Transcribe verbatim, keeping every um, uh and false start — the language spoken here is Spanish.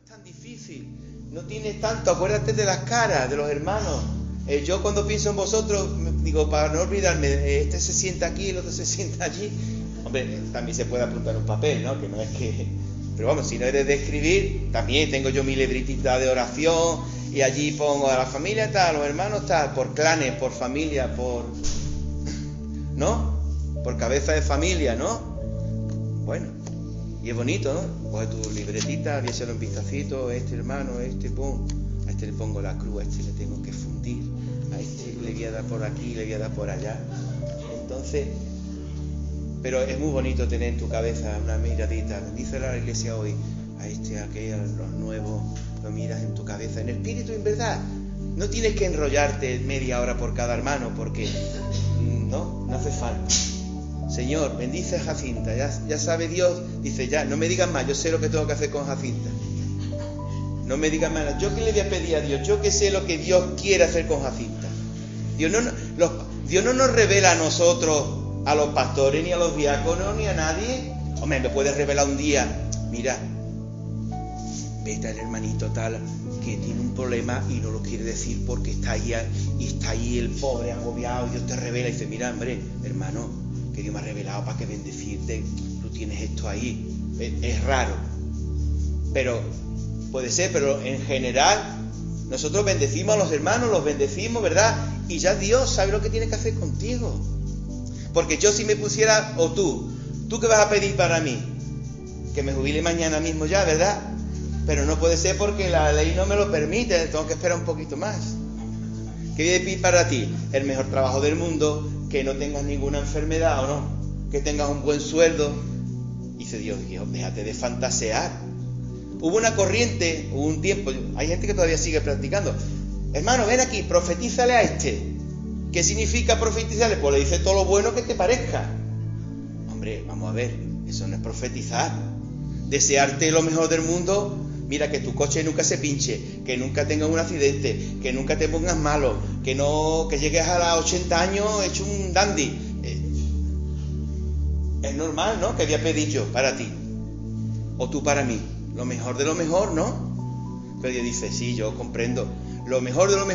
tan difícil, no tienes tanto, acuérdate de las caras de los hermanos. Eh, yo cuando pienso en vosotros, digo, para no olvidarme, este se sienta aquí, el otro se sienta allí. Hombre, también se puede apuntar un papel, ¿no? Que no es que... Pero vamos, si no eres de escribir, también tengo yo mi libretita de oración y allí pongo a la familia tal, a los hermanos tal, por clanes, por familia, por... ¿no? Por cabeza de familia, ¿no? Bueno, y es bonito, ¿no? Coge tu libretita, viéselo un vistacito, este hermano, este, pum, a este le pongo la cruz, a este le tengo que fundir, a este le voy a dar por aquí, le voy a dar por allá. Entonces, pero es muy bonito tener en tu cabeza una miradita. Díselo a la iglesia hoy, a este, a aquel, a los nuevos, lo miras en tu cabeza, en espíritu, en verdad. No tienes que enrollarte media hora por cada hermano, porque no, no hace falta. Señor, bendice a Jacinta, ya, ya sabe Dios, dice ya, no me digan más, yo sé lo que tengo que hacer con Jacinta. No me digan más, yo que le voy a pedir a Dios, yo que sé lo que Dios quiere hacer con Jacinta. Dios no, los, Dios no nos revela a nosotros, a los pastores, ni a los diáconos, ni a nadie. Hombre, me puedes revelar un día, mira, vete al hermanito tal, que tiene un problema y no lo quiere decir porque está ahí, y está ahí el pobre agobiado, y Dios te revela y dice, mira, hombre, hermano, que Dios me ha revelado para que bendecirte, tú tienes esto ahí. Es, es raro, pero puede ser, pero en general nosotros bendecimos a los hermanos, los bendecimos, ¿verdad? Y ya Dios sabe lo que tiene que hacer contigo. Porque yo si me pusiera, o tú, ¿tú qué vas a pedir para mí? Que me jubile mañana mismo ya, ¿verdad? Pero no puede ser porque la ley no me lo permite, tengo que esperar un poquito más. ¿Qué voy a pedir para ti? El mejor trabajo del mundo, que no tengas ninguna enfermedad o no, que tengas un buen sueldo. Y dice Dios, Dios, déjate de fantasear. Hubo una corriente, hubo un tiempo, hay gente que todavía sigue practicando. Hermano, ven aquí, profetízale a este. ¿Qué significa profetizarle? Pues le dice todo lo bueno que te parezca. Hombre, vamos a ver, eso no es profetizar. Desearte lo mejor del mundo, mira, que tu coche nunca se pinche, que nunca tengas un accidente, que nunca te pongas malo, que no, que llegues a los ochenta años hecho un dandy. Eh, es normal, ¿no? Que voy a pedir yo para ti, o tú para mí, lo mejor de lo mejor, ¿no? Pero Dios dice, sí, yo comprendo, lo mejor de lo mejor.